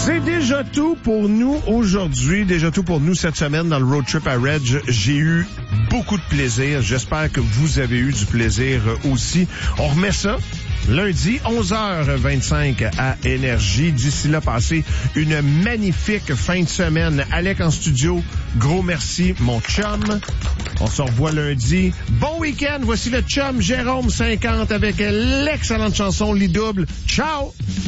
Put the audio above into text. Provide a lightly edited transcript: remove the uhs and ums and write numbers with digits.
C'est déjà tout pour nous aujourd'hui, déjà tout pour nous cette semaine dans le Road Trip à Reg. J'ai eu beaucoup de plaisir. J'espère que vous avez eu du plaisir aussi. On remet ça lundi, 11h25 à Énergie. D'ici là, passez une magnifique fin de semaine. Alec en studio, gros merci, mon chum. On se revoit lundi. Bon week-end. Voici le chum Jérôme 50 avec l'excellente chanson Lit Double. Ciao!